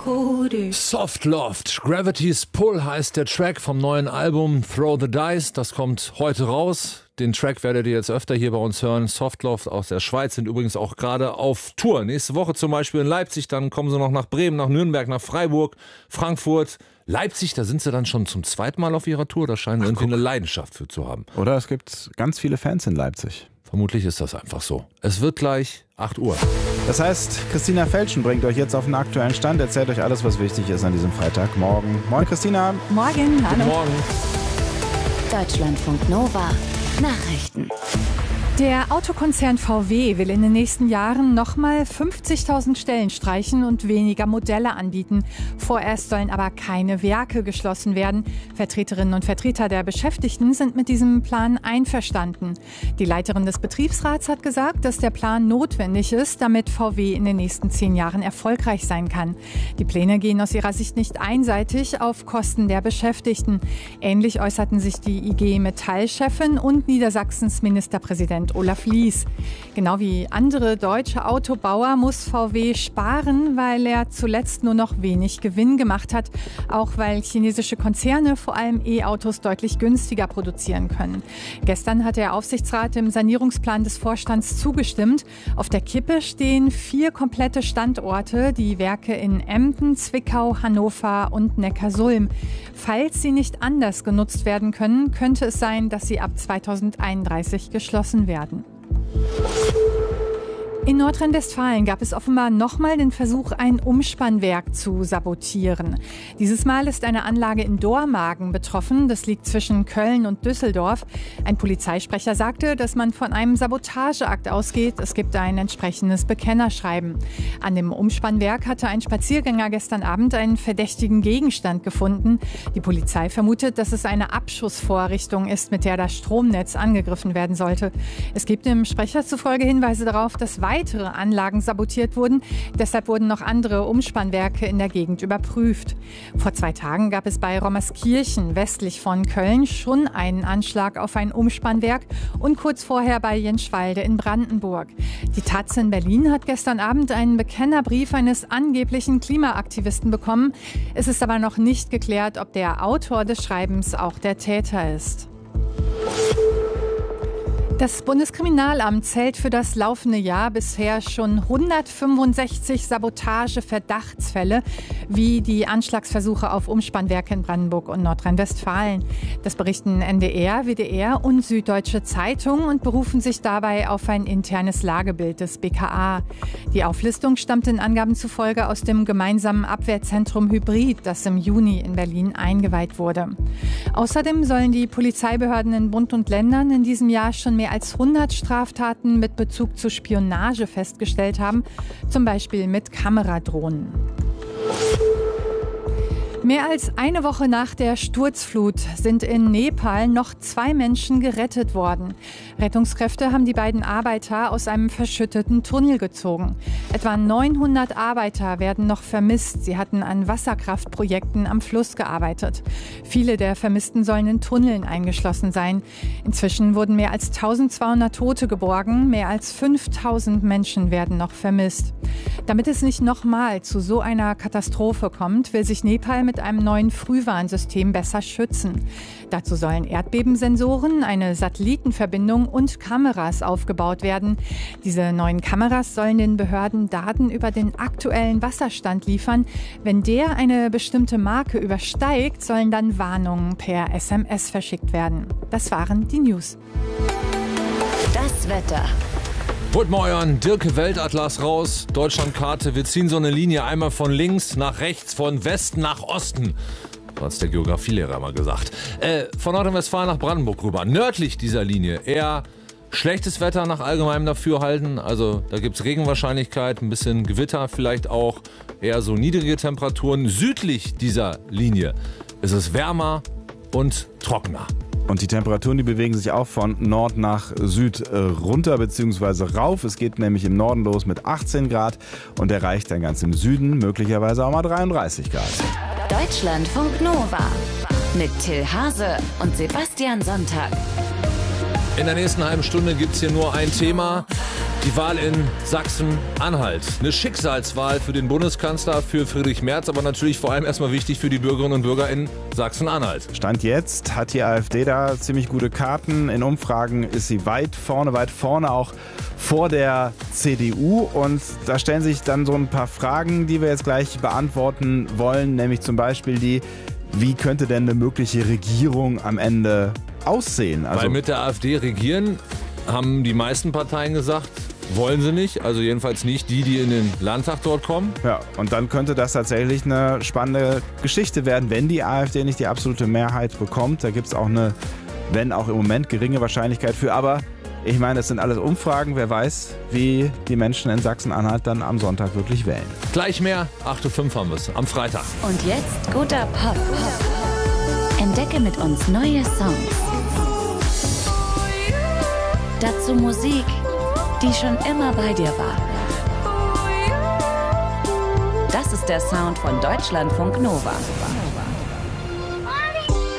Soft Loft, Gravity's Pull heißt der Track vom neuen Album Throw the Dice. Das kommt heute raus. Den Track werdet ihr jetzt öfter hier bei uns hören. Soft Loft aus der Schweiz sind übrigens auch gerade auf Tour. Nächste Woche zum Beispiel in Leipzig, dann kommen sie noch nach Bremen, nach Nürnberg, nach Freiburg, Frankfurt. Leipzig, da sind sie dann schon zum zweiten Mal auf ihrer Tour. Da scheinen sie irgendwie eine Leidenschaft für zu haben. Oder es gibt ganz viele Fans in Leipzig. Vermutlich ist das einfach so. Es wird gleich 8 Uhr. Das heißt, Christina Felschen bringt euch jetzt auf den aktuellen Stand, erzählt euch alles, was wichtig ist an diesem Freitagmorgen. Moin Christina. Morgen, hallo. Guten Morgen. Deutschlandfunk Nova Nachrichten. Der Autokonzern VW will in den nächsten Jahren nochmal 50.000 Stellen streichen und weniger Modelle anbieten. Vorerst sollen aber keine Werke geschlossen werden. Vertreterinnen und Vertreter der Beschäftigten sind mit diesem Plan einverstanden. Die Leiterin des Betriebsrats hat gesagt, dass der Plan notwendig ist, damit VW in den nächsten 10 Jahren erfolgreich sein kann. Die Pläne gehen aus ihrer Sicht nicht einseitig auf Kosten der Beschäftigten. Ähnlich äußerten sich die IG Metall-Chefin und Niedersachsens Ministerpräsident Olaf Lies. Genau wie andere deutsche Autobauer muss VW sparen, weil er zuletzt nur noch wenig Gewinn gemacht hat. Auch weil chinesische Konzerne vor allem E-Autos deutlich günstiger produzieren können. Gestern hat der Aufsichtsrat dem Sanierungsplan des Vorstands zugestimmt. Auf der Kippe stehen 4 komplette Standorte, die Werke in Emden, Zwickau, Hannover und Neckarsulm. Falls sie nicht anders genutzt werden können, könnte es sein, dass sie ab 2031 geschlossen werden. In Nordrhein-Westfalen gab es offenbar nochmal den Versuch, ein Umspannwerk zu sabotieren. Dieses Mal ist eine Anlage in Dormagen betroffen. Das liegt zwischen Köln und Düsseldorf. Ein Polizeisprecher sagte, dass man von einem Sabotageakt ausgeht. Es gibt ein entsprechendes Bekennerschreiben. An dem Umspannwerk hatte ein Spaziergänger gestern Abend einen verdächtigen Gegenstand gefunden. Die Polizei vermutet, dass es eine Abschussvorrichtung ist, mit der das Stromnetz angegriffen werden sollte. Es gibt dem Sprecher zufolge Hinweise darauf, dass weitere Anlagen sabotiert wurden. Deshalb wurden noch andere Umspannwerke in der Gegend überprüft. Vor 2 Tagen gab es bei Rommerskirchen westlich von Köln schon einen Anschlag auf ein Umspannwerk und kurz vorher bei Jenschwalde in Brandenburg. Die Taz in Berlin hat gestern Abend einen Bekennerbrief eines angeblichen Klimaaktivisten bekommen. Es ist aber noch nicht geklärt, ob der Autor des Schreibens auch der Täter ist. Das Bundeskriminalamt zählt für das laufende Jahr bisher schon 165 Sabotage-Verdachtsfälle, wie die Anschlagsversuche auf Umspannwerke in Brandenburg und Nordrhein-Westfalen. Das berichten NDR, WDR und Süddeutsche Zeitung und berufen sich dabei auf ein internes Lagebild des BKA. Die Auflistung stammt den Angaben zufolge aus dem gemeinsamen Abwehrzentrum Hybrid, das im Juni in Berlin eingeweiht wurde. Außerdem sollen die Polizeibehörden in Bund und Ländern in diesem Jahr schon mehr als 100 Straftaten mit Bezug zu Spionage festgestellt haben, zum Beispiel mit Kameradrohnen. Mehr als eine Woche nach der Sturzflut sind in Nepal noch 2 Menschen gerettet worden. Rettungskräfte haben die beiden Arbeiter aus einem verschütteten Tunnel gezogen. Etwa 900 Arbeiter werden noch vermisst. Sie hatten an Wasserkraftprojekten am Fluss gearbeitet. Viele der Vermissten sollen in Tunneln eingeschlossen sein. Inzwischen wurden mehr als 1200 Tote geborgen. Mehr als 5000 Menschen werden noch vermisst. Damit es nicht nochmal zu so einer Katastrophe kommt, will sich Nepal mit einem neuen Frühwarnsystem besser schützen. Dazu sollen Erdbebensensoren, eine Satellitenverbindung und Kameras aufgebaut werden. Diese neuen Kameras sollen den Behörden Daten über den aktuellen Wasserstand liefern. Wenn der eine bestimmte Marke übersteigt, sollen dann Warnungen per SMS verschickt werden. Das waren die News. Das Wetter. Holt mal euren Dirke-Weltatlas raus. Deutschlandkarte. Wir ziehen so eine Linie einmal von links nach rechts, von Westen nach Osten. So hat es der Geografielehrer mal gesagt. Von Nordrhein-Westfalen nach Brandenburg rüber. Nördlich dieser Linie eher schlechtes Wetter nach allgemeinem Dafürhalten. Also da gibt es Regenwahrscheinlichkeit, ein bisschen Gewitter, vielleicht auch eher so niedrige Temperaturen. Südlich dieser Linie ist es wärmer und trockener. Und die Temperaturen, die bewegen sich auch von Nord nach Süd runter bzw. rauf. Es geht nämlich im Norden los mit 18 Grad und erreicht dann ganz im Süden möglicherweise auch mal 33 Grad. Deutschlandfunk Nova mit Till Hase und Sebastian Sonntag. In der nächsten halben Stunde gibt es hier nur ein Thema. Die Wahl in Sachsen-Anhalt. Eine Schicksalswahl für den Bundeskanzler, für Friedrich Merz, aber natürlich vor allem erstmal wichtig für die Bürgerinnen und Bürger in Sachsen-Anhalt. Stand jetzt hat die AfD da ziemlich gute Karten. In Umfragen ist sie weit vorne auch vor der CDU. Und da stellen sich dann so ein paar Fragen, die wir jetzt gleich beantworten wollen. Nämlich zum Beispiel wie könnte denn eine mögliche Regierung am Ende aussehen? Weil mit der AfD regieren, haben die meisten Parteien gesagt, wollen sie nicht. Also jedenfalls nicht die in den Landtag dort kommen. Ja, und dann könnte das tatsächlich eine spannende Geschichte werden, wenn die AfD nicht die absolute Mehrheit bekommt. Da gibt es auch eine, wenn auch im Moment, geringe Wahrscheinlichkeit für. Aber ich meine, das sind alles Umfragen. Wer weiß, wie die Menschen in Sachsen-Anhalt dann am Sonntag wirklich wählen. Gleich mehr, 8.05 Uhr haben wir es, am Freitag. Und jetzt guter Pop. Entdecke mit uns neue Songs. Dazu Musik, die schon immer bei dir war. Das ist der Sound von Deutschlandfunk Nova.